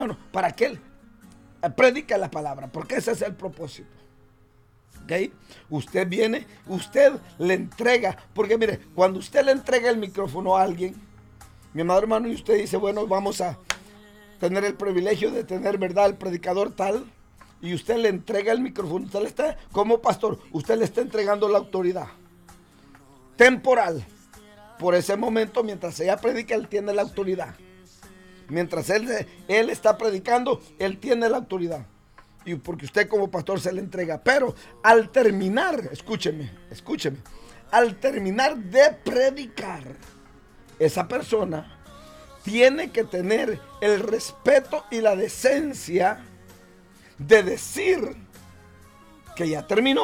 Bueno, para que él predica la palabra, porque ese es el propósito. ¿Ok? Usted viene, usted le entrega, porque mire, cuando usted le entrega el micrófono a alguien, mi amado hermano, y usted dice, bueno, vamos a tener el privilegio de tener, ¿verdad?, el predicador tal, y usted le entrega el micrófono, usted le está, como pastor, usted le está entregando la autoridad temporal. Por ese momento, mientras ella predica, él tiene la autoridad. Mientras él está predicando, él tiene la autoridad. Y porque usted como pastor se le entrega. Pero al terminar, escúcheme, al terminar de predicar, esa persona tiene que tener el respeto y la decencia de decir que ya terminó.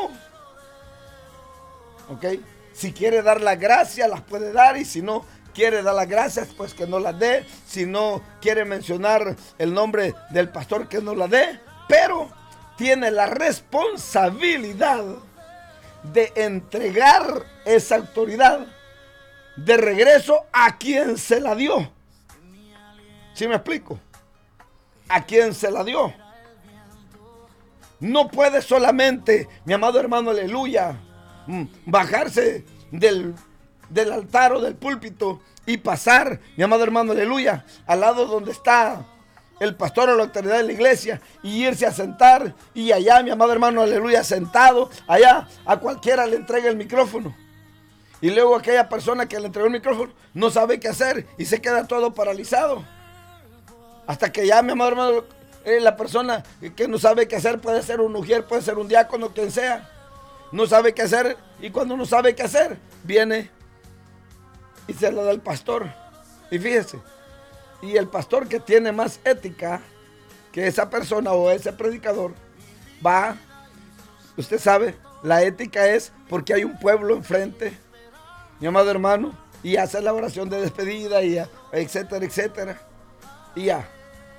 ¿Ok? Si quiere dar las gracias, las puede dar, y si no quiere dar las gracias, pues que no las dé. Si no quiere mencionar el nombre del pastor, que no la dé. Pero tiene la responsabilidad de entregar esa autoridad de regreso a quien se la dio. ¿Sí me explico? A quien se la dio. No puede solamente, mi amado hermano, aleluya, bajarse del altar o del púlpito y pasar, mi amado hermano, aleluya, al lado donde está el pastor o la autoridad de la iglesia, y irse a sentar, y allá, mi amado hermano, aleluya, sentado, allá a cualquiera le entrega el micrófono. Y luego aquella persona que le entregó el micrófono no sabe qué hacer y se queda todo paralizado. Hasta que ya, mi amado hermano, la persona que no sabe qué hacer, puede ser un ujier, puede ser un diácono, quien sea. No sabe qué hacer, y cuando no sabe qué hacer, viene y se lo da al pastor. Y fíjese, y el pastor que tiene más ética que esa persona o ese predicador, va, usted sabe, la ética es porque hay un pueblo enfrente, mi amado hermano, y hace la oración de despedida, y ya, etcétera, etcétera, y ya.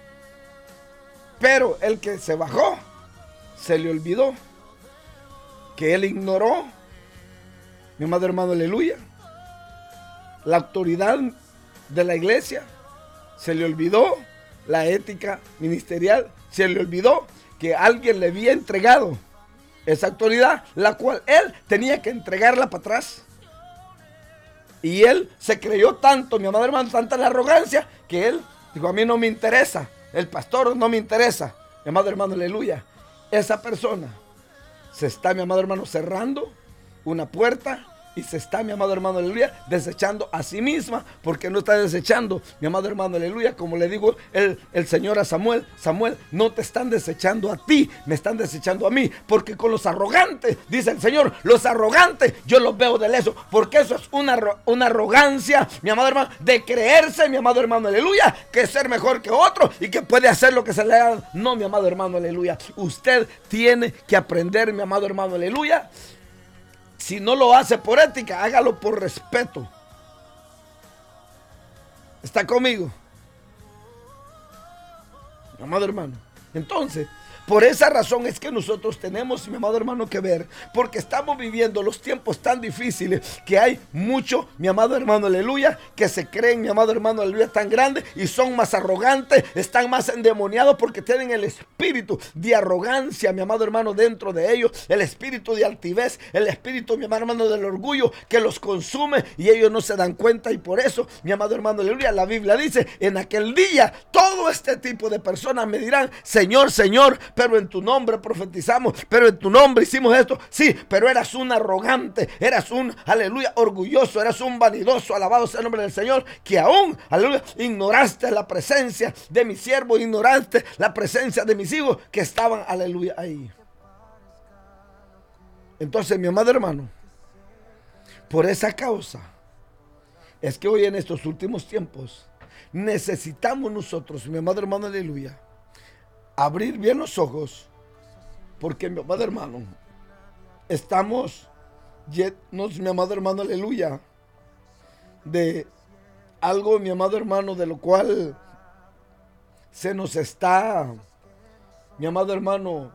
Pero el que se bajó, se le olvidó que él ignoró, mi amado hermano, aleluya, la autoridad de la iglesia. Se le olvidó la ética ministerial. Se le olvidó que alguien le había entregado esa autoridad, la cual él tenía que entregarla para atrás. Y él se creyó tanto, mi amado hermano, tanta la arrogancia, que él dijo, a mí no me interesa, el pastor no me interesa. Mi amado hermano, aleluya, esa persona se está, mi amado hermano, cerrando una puerta, y se está, mi amado hermano, aleluya, desechando a sí misma, porque no está desechando, mi amado hermano, aleluya, como le digo el Señor a Samuel, Samuel, no te están desechando a ti, me están desechando a mí, porque con los arrogantes, dice el Señor, los arrogantes yo los veo de lejos, porque eso es una arrogancia, mi amado hermano, de creerse, mi amado hermano, aleluya, que ser mejor que otro y que puede hacer lo que se le haga. No, mi amado hermano, aleluya, usted tiene que aprender, mi amado hermano, aleluya. Si no lo hace por ética, hágalo por respeto. ¿Está conmigo? Mi amado hermano. Entonces, por esa razón es que nosotros tenemos, mi amado hermano, que ver, porque estamos viviendo los tiempos tan difíciles que hay mucho, mi amado hermano, aleluya, que se creen, mi amado hermano, aleluya, tan grandes y son más arrogantes, están más endemoniados porque tienen el espíritu de arrogancia, mi amado hermano, dentro de ellos, el espíritu de altivez, el espíritu, mi amado hermano, del orgullo que los consume, y ellos no se dan cuenta. Y por eso, mi amado hermano, aleluya, la Biblia dice, en aquel día todo este tipo de personas me dirán, Señor, Señor, pero en tu nombre profetizamos, pero en tu nombre hicimos esto. Sí, pero eras un arrogante, eras un, aleluya, orgulloso, eras un vanidoso, alabado sea el nombre del Señor, que aún, aleluya, ignoraste la presencia de mi siervo, ignoraste la presencia de mis hijos que estaban, aleluya, ahí. Entonces, mi amado hermano, por esa causa es que hoy en estos últimos tiempos necesitamos nosotros, mi amado hermano, aleluya, abrir bien los ojos, porque, mi amado hermano, estamos llenos, mi amado hermano, aleluya, de algo, mi amado hermano, de lo cual se nos está, mi amado hermano,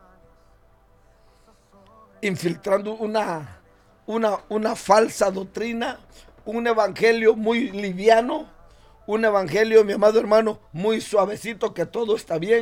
infiltrando una falsa doctrina, un evangelio muy liviano, un evangelio, mi amado hermano, muy suavecito, que todo está bien.